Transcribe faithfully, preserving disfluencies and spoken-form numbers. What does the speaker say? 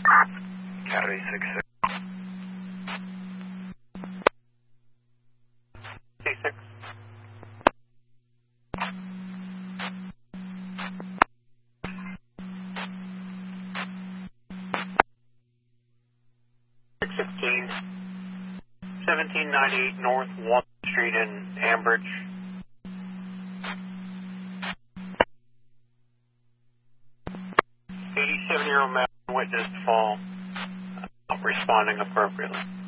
County six six. C six. six sixteen. seventeen ninety-eight North Walnut Street in Ambridge. eighty-seven-year-old man witnessed fall. Not responding appropriately.